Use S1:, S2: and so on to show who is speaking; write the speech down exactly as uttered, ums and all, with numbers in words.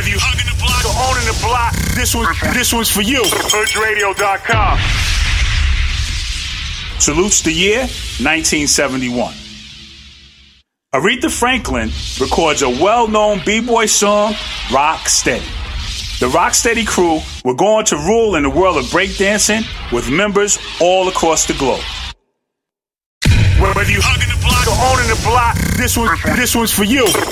S1: Whether you hugging the block or owning the block, this one, this one's for you. Hood Radio dot com. Salutes the year nineteen seventy-one. Aretha Franklin records a well-known b-boy song, Rock Steady. The Rocksteady crew were going to rule in the world of breakdancing with members all across the globe. Whether you hugging the block or owning the block, this one, this one's for you.